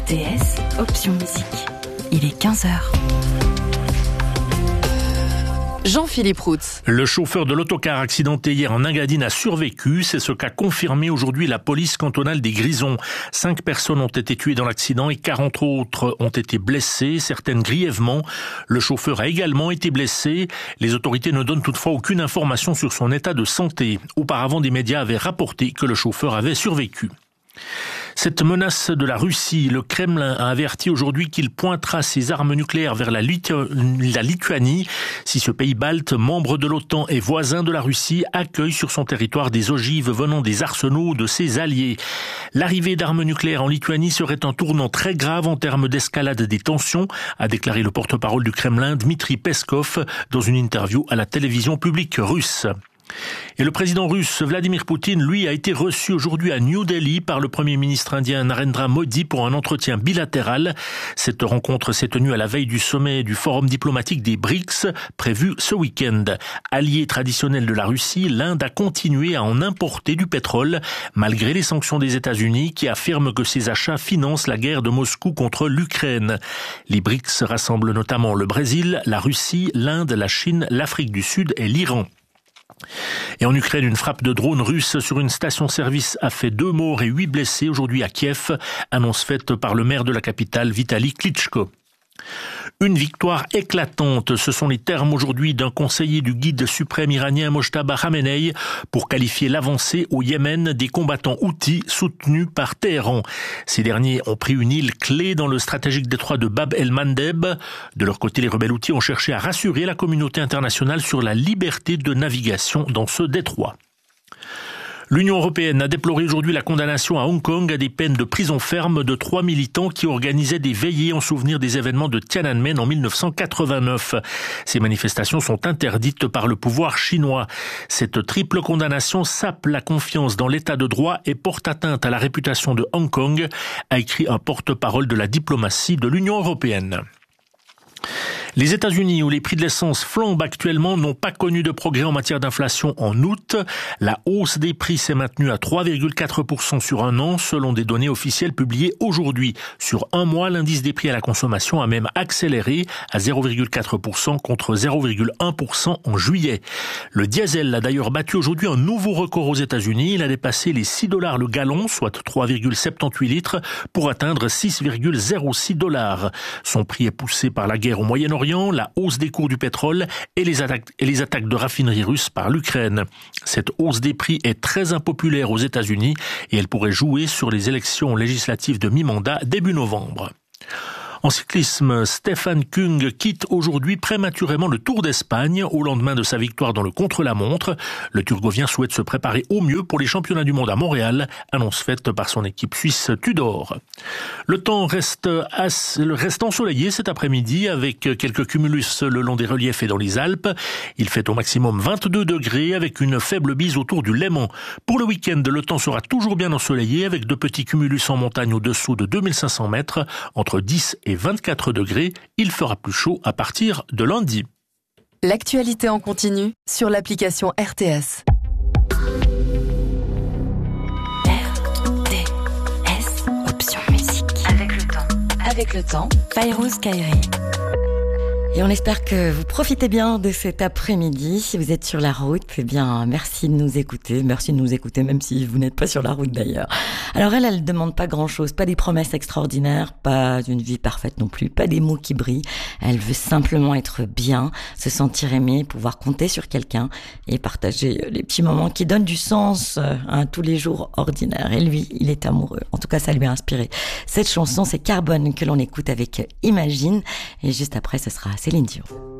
RTS, option musique. Il est 15h. Jean-Philippe Routz. Le chauffeur de l'autocar accidenté hier en Engadine a survécu. C'est ce qu'a confirmé aujourd'hui la police cantonale des Grisons. 5 personnes ont été tuées dans l'accident et 40 autres ont été blessées, certaines grièvement. Le chauffeur a également été blessé. Les autorités ne donnent toutefois aucune information sur son état de santé. Auparavant, des médias avaient rapporté que le chauffeur avait survécu. Cette menace de la Russie, le Kremlin a averti aujourd'hui qu'il pointera ses armes nucléaires vers la Lituanie si ce pays balte, membre de l'OTAN et voisin de la Russie, accueille sur son territoire des ogives venant des arsenaux de ses alliés. L'arrivée d'armes nucléaires en Lituanie serait un tournant très grave en termes d'escalade des tensions, a déclaré le porte-parole du Kremlin, Dmitri Peskov, dans une interview à la télévision publique russe. Et le président russe Vladimir Poutine, lui, a été reçu aujourd'hui à New Delhi par le premier ministre indien Narendra Modi pour un entretien bilatéral. Cette rencontre s'est tenue à la veille du sommet du forum diplomatique des BRICS, prévu ce week-end. Allié traditionnel de la Russie, l'Inde a continué à en importer du pétrole, malgré les sanctions des États-Unis qui affirment que ces achats financent la guerre de Moscou contre l'Ukraine. Les BRICS rassemblent notamment le Brésil, la Russie, l'Inde, la Chine, l'Afrique du Sud et l'Iran. Et en Ukraine, une frappe de drone russe sur une station-service a fait 2 morts et 8 blessés aujourd'hui à Kiev, annonce faite par le maire de la capitale, Vitali Klitschko. Une victoire éclatante, ce sont les termes aujourd'hui d'un conseiller du guide suprême iranien Mojtaba Khamenei pour qualifier l'avancée au Yémen des combattants houthis soutenus par Téhéran. Ces derniers ont pris une île clé dans le stratégique détroit de Bab el-Mandeb. De leur côté, les rebelles houthis ont cherché à rassurer la communauté internationale sur la liberté de navigation dans ce détroit. L'Union européenne a déploré aujourd'hui la condamnation à Hong Kong à des peines de prison ferme de 3 militants qui organisaient des veillées en souvenir des événements de Tiananmen en 1989. Ces manifestations sont interdites par le pouvoir chinois. Cette triple condamnation sape la confiance dans l'état de droit et porte atteinte à la réputation de Hong Kong, a écrit un porte-parole de la diplomatie de l'Union européenne. Les États-Unis, où les prix de l'essence flambent actuellement, n'ont pas connu de progrès en matière d'inflation en août. La hausse des prix s'est maintenue à 3,4% sur un an, selon des données officielles publiées aujourd'hui. Sur un mois, l'indice des prix à la consommation a même accéléré à 0,4% contre 0,1% en juillet. Le diesel a d'ailleurs battu aujourd'hui un nouveau record aux États-Unis. Il a dépassé les $6 le gallon, soit 3,78 litres, pour atteindre 6,06 $. Son prix est poussé par la guerre au Moyen-Orient, la hausse des cours du pétrole et les attaques de raffineries russes par l'Ukraine. Cette hausse des prix est très impopulaire aux États-Unis et elle pourrait jouer sur les élections législatives de mi-mandat début novembre. En cyclisme, Stefan Kung quitte aujourd'hui prématurément le Tour d'Espagne au lendemain de sa victoire dans le contre-la-montre. Le Turgovien souhaite se préparer au mieux pour les championnats du monde à Montréal, annonce faite par son équipe suisse Tudor. Le temps reste ensoleillé cet après-midi avec quelques cumulus le long des reliefs et dans les Alpes. Il fait au maximum 22 degrés avec une faible bise autour du Léman. Pour le week-end, le temps sera toujours bien ensoleillé avec de petits cumulus en montagne au-dessous de 2500 mètres, entre 10 et 24 degrés, il fera plus chaud à partir de lundi. L'actualité en continu sur l'application RTS. RTS, option musique. Avec le temps, Fairouz Kairi. Et on espère que vous profitez bien de cet après-midi. Si vous êtes sur la route, eh bien, merci de nous écouter. Merci de nous écouter, même si vous n'êtes pas sur la route d'ailleurs. Alors elle demande pas grand-chose, pas des promesses extraordinaires, pas une vie parfaite non plus, pas des mots qui brillent. Elle veut simplement être bien, se sentir aimée, pouvoir compter sur quelqu'un et partager les petits moments qui donnent du sens à tous les jours ordinaires. Et lui, il est amoureux. En tout cas, ça lui a inspiré. Cette chanson, c'est Carbone que l'on écoute avec Imagine. Et juste après, ce sera Céline Dion.